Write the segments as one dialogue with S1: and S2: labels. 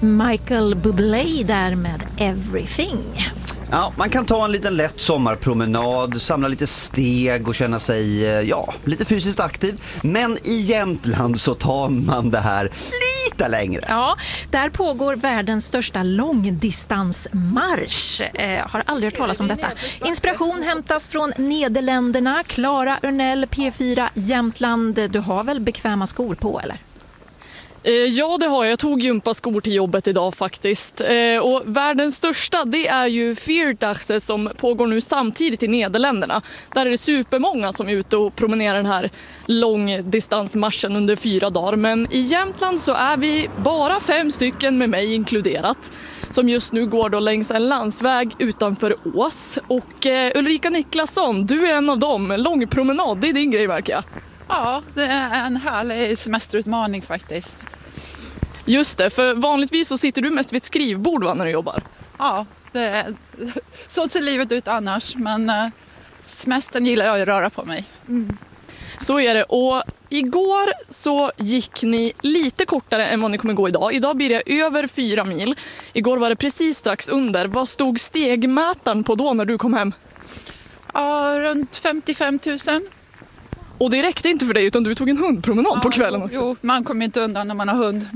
S1: Michael Bublé där med Everything.
S2: Ja, man kan ta en liten lätt sommarpromenad, samla lite steg och känna sig, lite fysiskt aktiv. Men i Jämtland så tar man det här lite längre.
S1: Ja, där pågår världens största långdistansmarsch. Har aldrig hört talas om detta. Inspiration hämtas från Nederländerna. Clara Örnell, P4 Jämtland. Du har väl bekväma skor på, eller?
S3: Ja, det har jag. Jag tog gympaskor till jobbet idag faktiskt. Och världens största, det är ju Vierdaagse som pågår nu samtidigt i Nederländerna. Där är det supermånga som är ute och promenerar den här långdistansmarschen under 4 dagar. Men i Jämtland så är vi bara 5 stycken med mig inkluderat. Som just nu går då längs en landsväg utanför Ås. Och Ulrika Niklasson, du är en av dem. Lång promenad, det är din grej, märker jag.
S4: Ja, det är en härlig semesterutmaning faktiskt.
S3: Just det, för vanligtvis så sitter du mest vid ett skrivbord när du jobbar.
S4: Ja, så ser livet ut annars, men semestern gillar jag att röra på mig.
S3: Så är det, och igår så gick ni lite kortare än vad ni kommer gå idag. Idag blir det över 4 mil. Igår var det precis strax under. Vad stod stegmätaren på då när du kom hem?
S4: Ja, runt 55 000.
S3: Och det räckte inte för dig utan du tog en hundpromenad på kvällen också.
S4: Jo, man kommer inte undan när man har hund.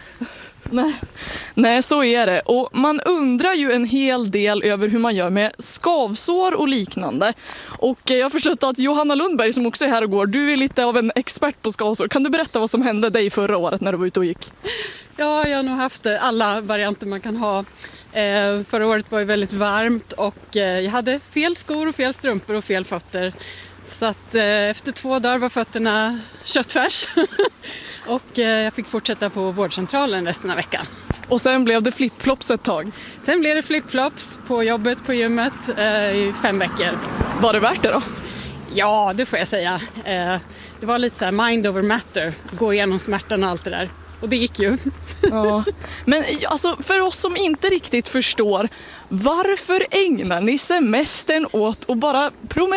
S3: Nej, så är det. Och man undrar ju en hel del över hur man gör med skavsår och liknande. Och jag har förstått att Johanna Lundberg som också är här och går, du är lite av en expert på skavsår. Kan du berätta vad som hände dig förra året när du var ute och gick?
S5: Ja, jag har nog haft alla varianter man kan ha. Förra året var det väldigt varmt och jag hade fel skor och fel strumpor och fel fötter. Så att efter 2 dagar var fötterna köttfärs och jag fick fortsätta på vårdcentralen resten av veckan.
S3: Och sen blev det flipflops ett tag?
S5: Sen blev det flipflops på jobbet på gymmet i 5 veckor.
S3: Var det värt det då?
S5: Ja, det får jag säga. Det var lite så här mind over matter, gå igenom smärtan och allt det där. Och det gick ju.
S3: Ja. Men alltså, för oss som inte riktigt förstår, varför ägnar ni semestern åt att bara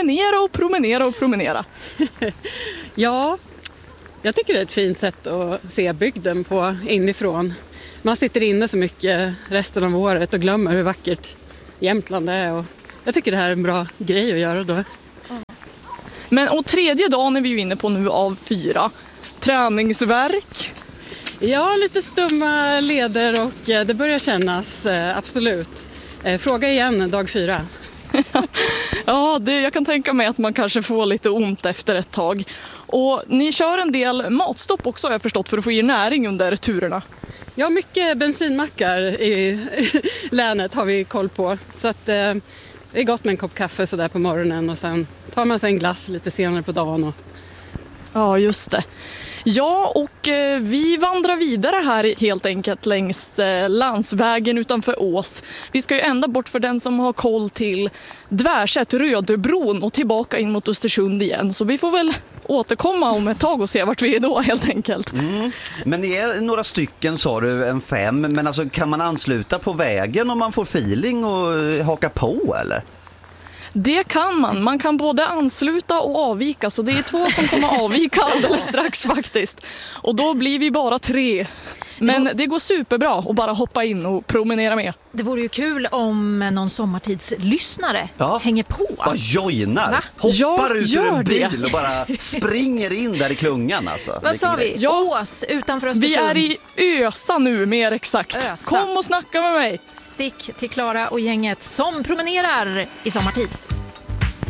S3: promenera?
S5: Ja, jag tycker det är ett fint sätt att se bygden på inifrån. Man sitter inne så mycket resten av året och glömmer hur vackert Jämtland är. Och jag tycker det här är en bra grej att göra då.
S3: Men och 3:e dagen är vi ju inne på nu av 4. Träningsvärk?
S5: Ja, lite stumma leder och det börjar kännas, absolut. Fråga igen dag 4.
S3: Ja, jag kan tänka mig att man kanske får lite ont efter ett tag. Och ni kör en del matstopp också har jag förstått för att få i näring under turerna.
S5: Ja, mycket bensinmackar i länet har vi koll på. Så att, det är gott med en kopp kaffe så där på morgonen och sen tar man sig en glass lite senare på dagen.
S3: Ja, just det. Ja, och vi vandrar vidare här helt enkelt längs landsvägen utanför Ås. Vi ska ju ända bort för den som har koll till Dvärsätt, Rödöbron och tillbaka in mot Östersund igen. Så vi får väl återkomma om ett tag och se vart vi är då helt enkelt.
S2: Men det är några stycken, sa du, en 5. Men alltså, kan man ansluta på vägen om man får feeling och haka på eller?
S3: Det kan man. Man kan både ansluta och avvika. Så det är 2 som kommer avvika alldeles strax faktiskt. Och då blir vi bara 3. Men det går superbra att bara hoppa in och promenera med.
S1: Det vore ju kul om någon sommartidslyssnare hänger på.
S2: Bara joinar. Hoppar ut ur en bil och bara springer in där i klungan. Alltså.
S1: Vad sa vi? Ås utanför Östersund.
S3: Vi är i Ösa nu, mer exakt.
S1: Ösa.
S3: Kom och snacka med mig.
S1: Stick till Klara och gänget som promenerar i sommartid.